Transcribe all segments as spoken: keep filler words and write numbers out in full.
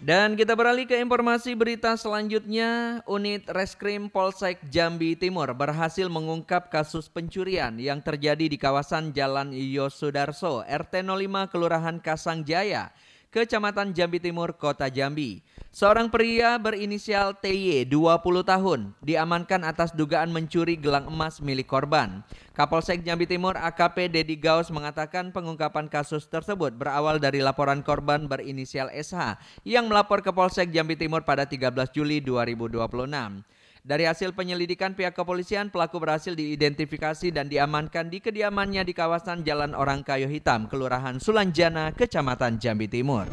Dan kita beralih ke informasi berita selanjutnya. Unit Reskrim Polsek Jambi Timur berhasil mengungkap kasus pencurian yang terjadi di kawasan Jalan Yosudarso, R T nol lima Kelurahan Kasangjaya, Kecamatan Jambi Timur, Kota Jambi. Seorang pria berinisial T Y, dua puluh tahun, diamankan atas dugaan mencuri gelang emas milik korban. Kapolsek Jambi Timur A K P Dedi Gaus mengatakan pengungkapan kasus tersebut berawal dari laporan korban berinisial S H yang melapor ke Polsek Jambi Timur pada tiga belas Juli dua ribu dua puluh enam. Dari hasil penyelidikan pihak kepolisian, pelaku berhasil diidentifikasi dan diamankan di kediamannya di kawasan Jalan Orang Kayu Hitam, Kelurahan Sulanjana, Kecamatan Jambi Timur.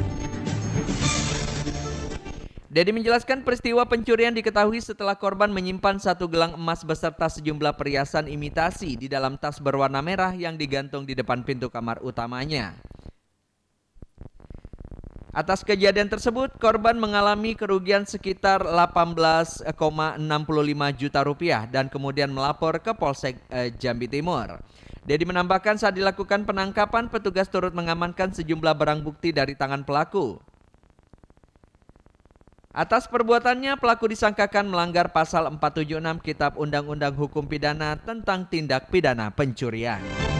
Dedi menjelaskan peristiwa pencurian diketahui setelah korban menyimpan satu gelang emas beserta sejumlah perhiasan imitasi di dalam tas berwarna merah yang digantung di depan pintu kamar utamanya. Atas kejadian tersebut, korban mengalami kerugian sekitar delapan belas koma enam lima juta rupiah dan kemudian melapor ke Polsek eh, Jambi Timur. Dedi menambahkan saat dilakukan penangkapan, petugas turut mengamankan sejumlah barang bukti dari tangan pelaku. Atas perbuatannya, pelaku disangkakan melanggar pasal empat tujuh enam Kitab Undang-Undang Hukum Pidana tentang tindak pidana pencurian.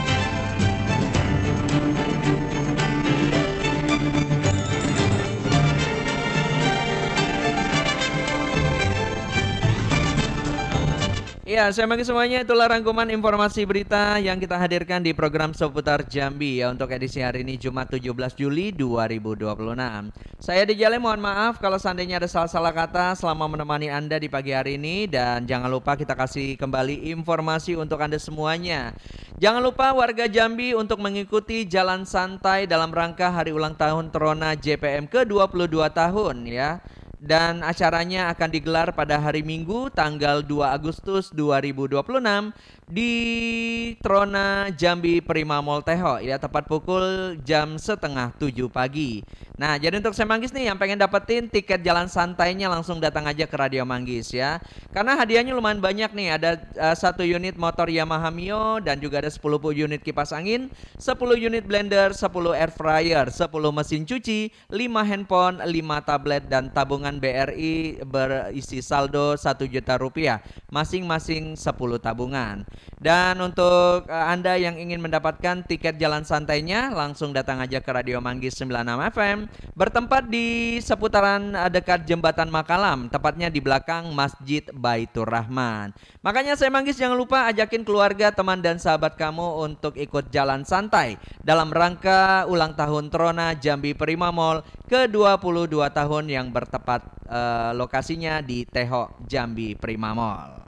Ya, saya bagi semuanya, itulah rangkuman informasi berita yang kita hadirkan di program Seputar Jambi ya untuk edisi hari ini Jumat tujuh belas Juli dua ribu dua puluh enam. Saya Dijale, mohon maaf kalau seandainya ada salah-salah kata selama menemani Anda di pagi hari ini, dan jangan lupa kita kasih kembali informasi untuk Anda semuanya. Jangan lupa warga Jambi untuk mengikuti jalan santai dalam rangka hari ulang tahun Trona J P M ke dua puluh dua tahun ya. Dan acaranya akan digelar pada hari Minggu tanggal dua Agustus dua ribu dua puluh enam di Trona Jambi Prima Mall Teho ya, tepat pukul jam setengah tujuh pagi. Nah, jadi untuk saya Manggis nih yang pengen dapetin tiket jalan santainya, langsung datang aja ke Radio Manggis ya. Karena hadiahnya lumayan banyak nih, ada uh, satu unit motor Yamaha Mio dan juga ada sepuluh unit kipas angin, sepuluh unit blender, sepuluh air fryer, sepuluh mesin cuci, lima handphone, lima tablet dan tabungan B R I berisi saldo satu juta rupiah, masing-masing sepuluh tabungan. Dan untuk uh, Anda yang ingin mendapatkan tiket jalan santainya, langsung datang aja ke Radio Manggis sembilan puluh enam F M, bertempat di seputaran uh, dekat Jembatan Makalam, tepatnya di belakang Masjid Baitur Rahman. Makanya saya Manggis jangan lupa ajakin keluarga, teman dan sahabat kamu untuk ikut jalan santai dalam rangka ulang tahun Trona Jambi Prima Mall ke dua puluh dua tahun yang bertepat uh, lokasinya di Teho Jambi Prima Mall.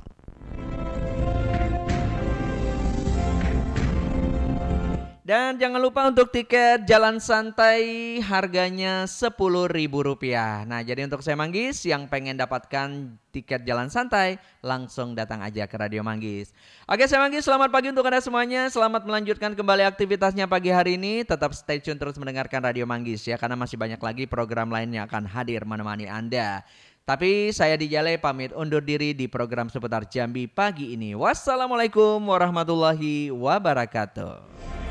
Dan jangan lupa untuk tiket jalan santai harganya sepuluh ribu rupiah. Nah, jadi untuk saya Manggis yang pengen dapatkan tiket jalan santai, langsung datang aja ke Radio Manggis. Oke, saya Manggis, selamat pagi untuk Anda semuanya. Selamat melanjutkan kembali aktivitasnya pagi hari ini. Tetap stay tune terus mendengarkan Radio Manggis ya, karena masih banyak lagi program lain yang akan hadir menemani Anda. Tapi saya Dijale pamit undur diri di program Seputar Jambi pagi ini. Wassalamualaikum warahmatullahi wabarakatuh.